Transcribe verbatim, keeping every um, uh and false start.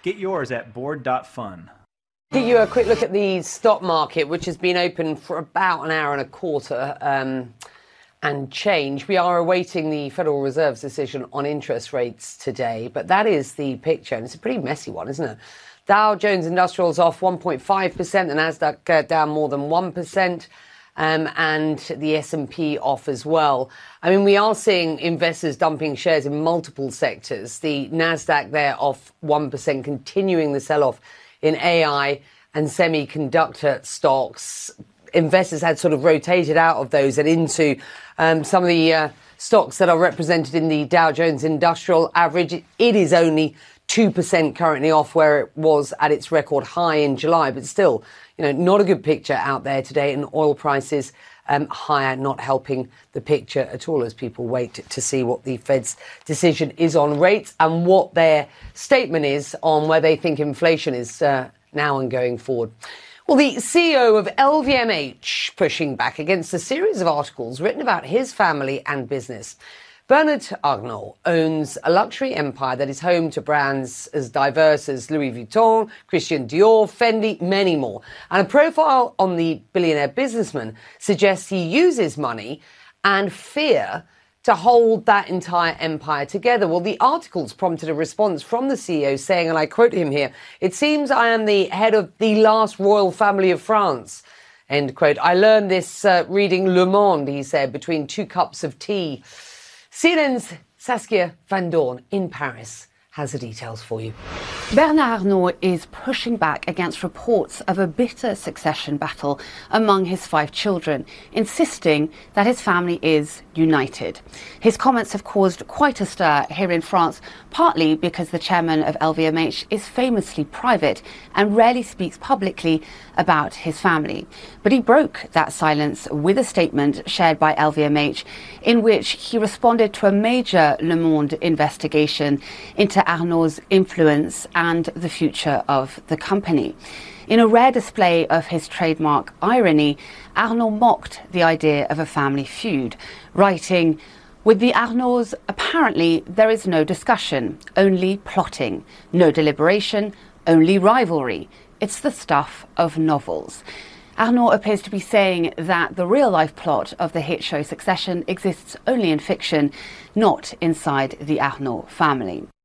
Get yours at board dot fun. Give you a quick look at the stock market, which has been open for about an hour and a quarter um, and change. We are awaiting the Federal Reserve's decision on interest rates today, but that is the picture, and it's a pretty messy one, isn't it? Dow Jones Industrial's off one point five percent, the Nasdaq uh, down more than one percent. Um, and the S and P off as well. I mean, we are seeing investors dumping shares in multiple sectors. The Nasdaq there off one percent, continuing the sell-off in A I and semiconductor stocks. Investors had sort of rotated out of those and into um, some of the uh, stocks that are represented in the Dow Jones Industrial Average. It is only two percent currently off where it was at its record high in July, but still, you know, not a good picture out there today, and oil prices um, higher, not helping the picture at all as people wait to see what the Fed's decision is on rates and what their statement is on where they think inflation is uh, now and going forward. Well, the C E O of L V M H pushing back against a series of articles written about his family and business. Bernard Arnault owns a luxury empire that is home to brands as diverse as Louis Vuitton, Christian Dior, Fendi, many more. And a profile on the billionaire businessman suggests he uses money and fear to hold that entire empire together. Well, the articles prompted a response from the C E O saying, and I quote him here, "It seems I am the head of the last royal family of France." End quote. I learned this uh, reading Le Monde, he said, between two cups of tea. C N N's Saskia Van Doorn in Paris has the details for you. Bernard Arnault is pushing back against reports of a bitter succession battle among his five children, insisting that his family is united. His comments have caused quite a stir here in France, partly because the chairman of L V M H is famously private and rarely speaks publicly about his family. But he broke that silence with a statement shared by L V M H in which he responded to a major Le Monde investigation into Arnault's influence and the future of the company. In a rare display of his trademark irony, Arnault mocked the idea of a family feud, writing, "With the Arnaults, apparently there is no discussion, only plotting, no deliberation, only rivalry. It's the stuff of novels." Arnault appears to be saying that the real-life plot of the hit show Succession exists only in fiction, not inside the Arnault family.